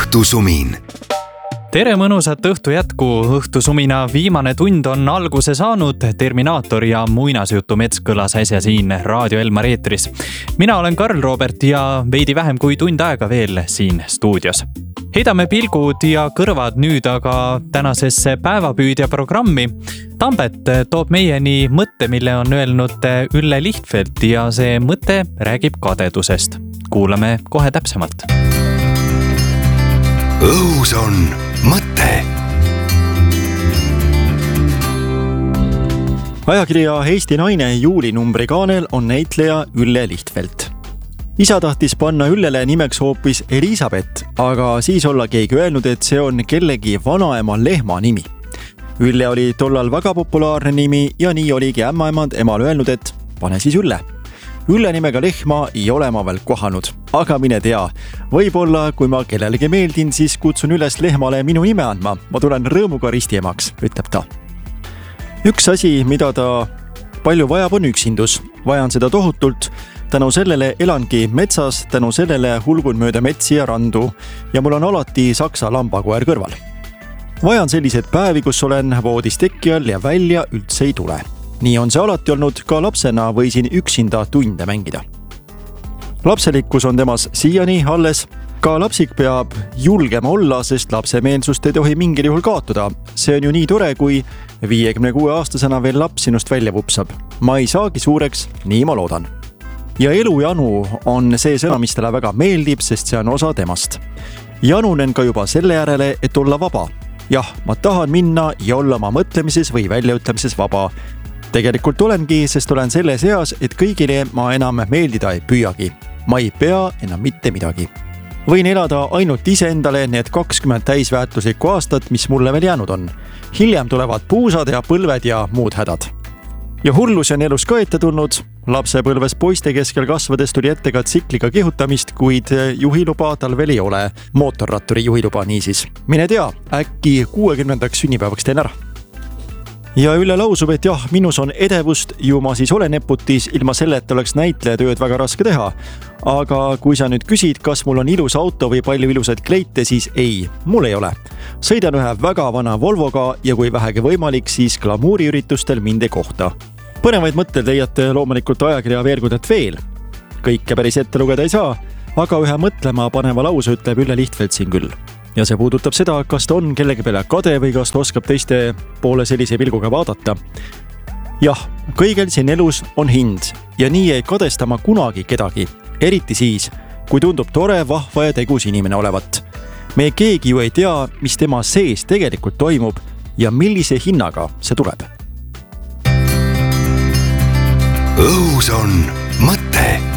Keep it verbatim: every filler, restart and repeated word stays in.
õhtusumin. Tere mõnusat õhtu jätku, õhtusumina viimane tund on alguse saanud, Terminaator ja muinasjutu mets kõlas äsja siin Raadio Elmar eetris. Mina olen Karl Robert ja veidi vähem kui tund aega veel siin stuudios. Heidame pilgud ja kõrvad nüüd aga tänasesse päevapüüdja programmi. Tambet toob meieni mõtte, mille on öelnud Ülle Lihtfeldt ja see mõte räägib kadedusest. Kuulame kohe täpsemalt. Õhus on mõte. Ajakirja Eesti Naine juulinumbri kaanel on näitleja Ülle Lihtfeldt. Isa tahtis panna Üllele nimeks hoopis Elisabeth, aga siis olla keegi öelnud, et see on kellegi vanaema lehma nimi. Ülle oli tollal väga populaarne nimi ja nii oligi ämmaemand emale öelnud, et pane siis Ülle. Ülle nimega lehma ei ole ma veel kohanud, aga mine tea. Võib-olla, kui ma kellelegi meeldin, siis kutsun üles lehmale minu nime andma. Ma tulen rõõmuga ristiemaks, ütleb ta. Üks asi, mida ta palju vajab, on üksindus. Vajan seda tohutult. Tänu sellele elangi metsas, tänu sellele hulgun mööda metsi ja randu ja mul on alati saksa lambakoer kõrval. Vajan sellised päevi, kus olen voodis teki all ja välja üldse ei tule. Nii on see alati olnud, ka lapsena võisin üksinda tunde mängida. Lapselikkus on temas siiani alles. Ka lapsik peab julgema olla, sest lapsemeelsust ei tohi mingil juhul kaotada. See on ju nii tore, kui viiekümne kuue aastasena veel laps sinust välja vupsab. Ma ei saagi suureks, nii ma loodan. Ja elujanu on see sõna, mis talle väga meeldib, sest see on osa temast. Janunen ka juba selle järele, et olla vaba. Jah, ma tahan minna ja olla oma mõtlemises või väljaütlemises vaba. Tegelikult olengi, sest olen selles eas, et kõigile ma enam meeldida ei püüagi. Ma ei pea enam mitte midagi. Võin elada ainult iseendale need kakskümmend täisväärtuslikku aastat, mis mulle veel jäänud on. Hiljem tulevad puusad ja põlved ja muud hädad. Ja hullus on elus ka ette tulnud. Lapsepõlves poiste keskel kasvades tuli ette ka tsikliga kihutamist, kuid juhiluba tal veel ei ole. Mootorratturi juhiluba niisiis. Mine tea, äkki kuuekümnendaks sünnipäevaks teen ära. Ja Ülle lausub, et jah, minus on edevust, ju ma siis olen neputis, ilma selleta oleks näitlejatööd väga raske teha. Aga kui sa nüüd küsid, kas mul on ilus auto või palju ilusaid kleite, siis ei, mul ei ole. Sõidan ühe väga vana Volvoga ja kui vähegi võimalik, siis glamuuriüritustel minde kohta. Põnevaid mõtteid leiate loomulikult ajakirja veergudet veel. Kõike päris ette lugeda ei saa, aga ühe mõtlema paneva lause ütleb Ülle Lihtfeldt siin küll. Ja see puudutab seda, kas ta on kellegi peale kade või kas ta oskab teiste poole sellise pilguga vaadata. Jah, kõigel siin elus on hind ja nii ei kadesta ma kunagi kedagi, eriti siis, kui tundub tore, vahva ja tegus inimene olevat. Me keegi ju ei tea, mis tema sees tegelikult toimub ja millise hinnaga see tuleb. Õhus on mõte.